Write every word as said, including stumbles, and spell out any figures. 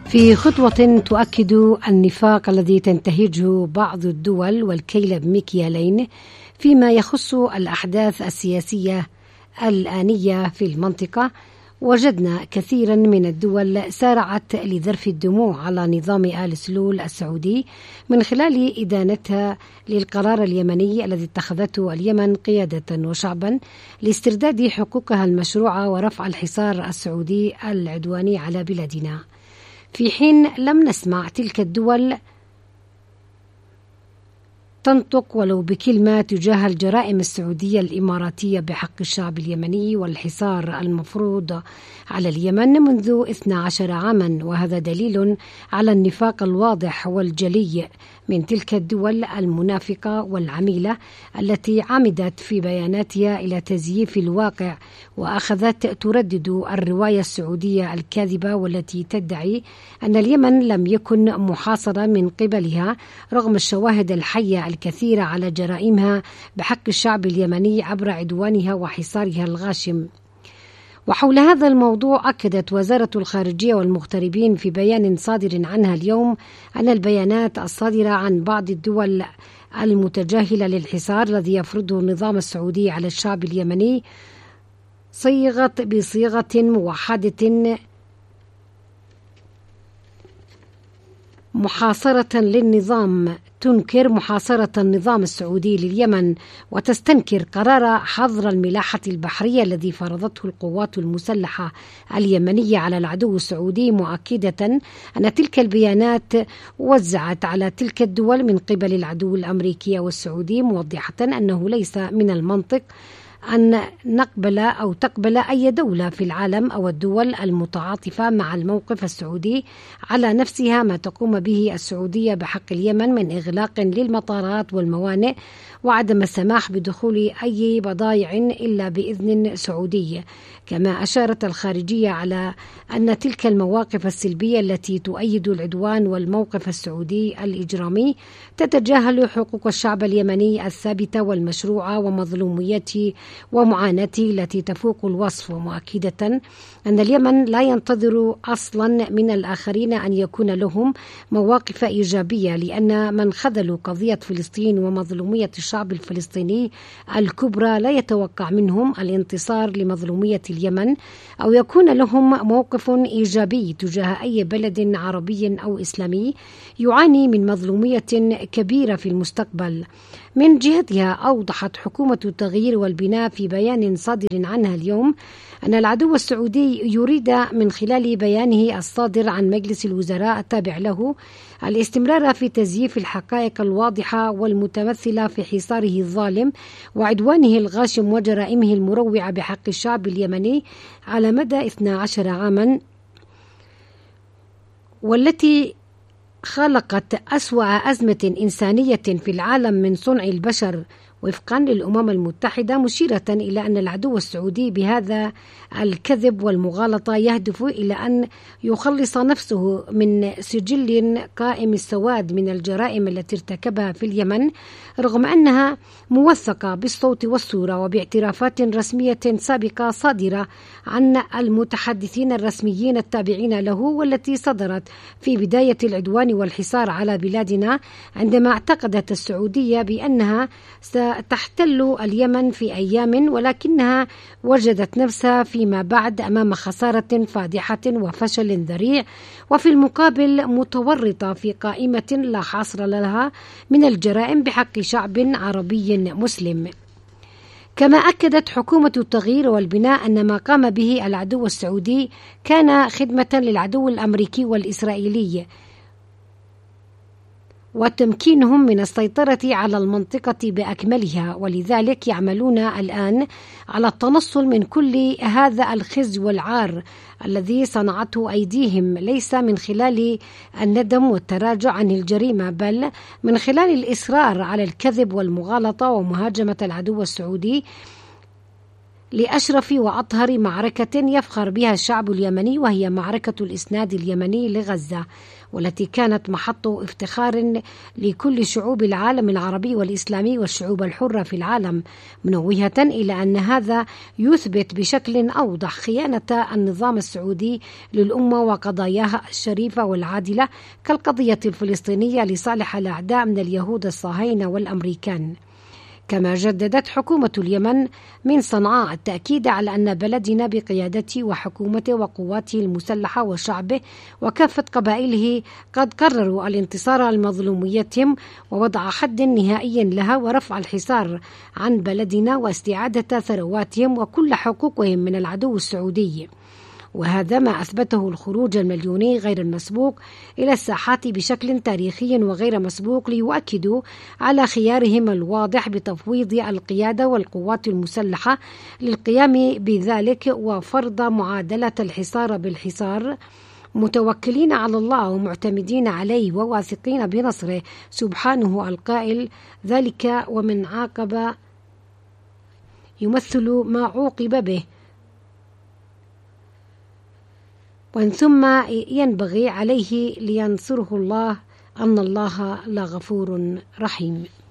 في خطوة تؤكد النفاق الذي تنتهجه بعض الدول والكيل بمكيالين فيما يخص الأحداث السياسية الآنية في المنطقة، وجدنا كثيرا من الدول سارعت لذرف الدموع على نظام آل سلول السعودي من خلال إدانتها للقرار اليمني الذي اتخذته اليمن قيادة وشعبا لاسترداد حقوقها المشروعة ورفع الحصار السعودي العدواني على بلادنا، في حين لم نسمع تلك الدول تنطق ولو بكلمة تجاه الجرائم السعودية الإماراتية بحق الشعب اليمني والحصار المفروض على اليمن منذ اثني عشر عاما، وهذا دليل على النفاق الواضح والجلي من تلك الدول المنافقة والعميلة التي عمدت في بياناتها إلى تزييف الواقع وأخذت تردد الرواية السعودية الكاذبة والتي تدعي أن اليمن لم يكن محاصرة من قبلها رغم الشواهد الحية الكثيرة على جرائمها بحق الشعب اليمني عبر عدوانها وحصارها الغاشم. وحول هذا الموضوع أكدت وزارة الخارجية والمغتربين في بيان صادر عنها اليوم أن البيانات الصادرة عن بعض الدول المتجاهلة للحصار الذي يفرضه النظام السعودي على الشعب اليمني صيغت بصيغة موحدة محاصرة للنظام، تنكر محاصرة النظام السعودي لليمن وتستنكر قرار حظر الملاحة البحرية الذي فرضته القوات المسلحة اليمنية على العدو السعودي، مؤكدة أن تلك البيانات وزعت على تلك الدول من قبل العدو الأمريكي والسعودي، موضحة أنه ليس من المنطق أن نقبل أو تقبل أي دولة في العالم أو الدول المتعاطفة مع الموقف السعودي على نفسها ما تقوم به السعودية بحق اليمن من إغلاق للمطارات والموانئ وعدم السماح بدخول أي بضائع إلا بإذن سعودي. كما أشارت الخارجية على أن تلك المواقف السلبية التي تؤيد العدوان والموقف السعودي الإجرامي تتجاهل حقوق الشعب اليمني الثابتة والمشروعة ومظلوميته ومعاناته التي تفوق الوصف، ومؤكدة أن اليمن لا ينتظر أصلا من الآخرين أن يكون لهم مواقف إيجابية، لأن من خذلوا قضية فلسطين ومظلومية الشعب الفلسطيني الكبرى لا يتوقع منهم الانتصار لمظلومية اليمن أو يكون لهم موقف إيجابي تجاه أي بلد عربي أو إسلامي يعاني من مظلومية كبيرة في المستقبل. من جهتها أوضحت حكومة التغيير والبناء في بيان صادر عنها اليوم أن العدو السعودي يريد من خلال بيانه الصادر عن مجلس الوزراء التابع له الاستمرار في تزييف الحقائق الواضحة والمتمثلة في حصاره الظالم وعدوانه الغاشم وجرائمه المروعة بحق الشعب اليمني على مدى اثني عشر عاما، والتي خلقت أسوأ أزمة إنسانية في العالم من صنع البشر وفقا للأمم المتحدة، مشيرة إلى أن العدو السعودي بهذا الكذب والمغالطة يهدف إلى أن يخلص نفسه من سجل قائم السواد من الجرائم التي ارتكبها في اليمن، رغم أنها موثقة بالصوت والصورة وباعترافات رسمية سابقة صادرة عن المتحدثين الرسميين التابعين له، والتي صدرت في بداية العدوان والحصار على بلادنا عندما اعتقدت السعودية بأنها ستحتل اليمن في أيام، ولكنها وجدت نفسها فيما بعد أمام خسارة فادحة وفشل ذريع، وفي المقابل متورطة في قائمة لا حصر لها من الجرائم بحق شعب عربي مسلم. كما أكدت حكومة التغيير والبناء أن ما قام به العدو السعودي كان خدمة للعدو الأمريكي والإسرائيلي وتمكينهم من السيطرة على المنطقة بأكملها، ولذلك يعملون الآن على التنصل من كل هذا الخزي والعار الذي صنعته أيديهم، ليس من خلال الندم والتراجع عن الجريمة بل من خلال الإصرار على الكذب والمغالطة ومهاجمة العدو السعودي لأشرف وأطهر معركة يفخر بها الشعب اليمني، وهي معركة الإسناد اليمني لغزة، والتي كانت محط افتخار لكل شعوب العالم العربي والإسلامي والشعوب الحرة في العالم، منوهة إلى أن هذا يثبت بشكل أوضح خيانة النظام السعودي للأمة وقضاياها الشريفة والعادلة كالقضية الفلسطينية لصالح الأعداء من اليهود الصهاينة والأمريكان. كما جددت حكومة اليمن من صنعاء التأكيد على أن بلدنا بقيادته وحكومته وقواته المسلحة وشعبه وكافة قبائله قد قرروا الانتصار على مظلوميتهم ووضع حد نهائي لها ورفع الحصار عن بلدنا واستعادة ثرواتهم وكل حقوقهم من العدو السعودي. وهذا ما أثبته الخروج المليوني غير المسبوق إلى الساحات بشكل تاريخي وغير مسبوق ليؤكدوا على خيارهم الواضح بتفويض القيادة والقوات المسلحة للقيام بذلك وفرض معادلة الحصار بالحصار، متوكلين على الله ومعتمدين عليه وواثقين بنصره سبحانه القائل: ذلك ومن عاقب يمثل ما عوقب به، ومن ثم ينبغي عليه لينصره الله أن الله لغفور رحيم.